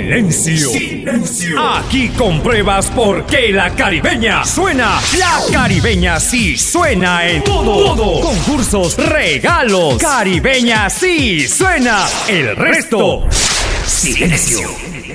Silencio. Silencio. Aquí compruebas por qué la caribeña suena. La caribeña sí suena en todo. Concursos, regalos. Caribeña sí suena. El resto, silencio.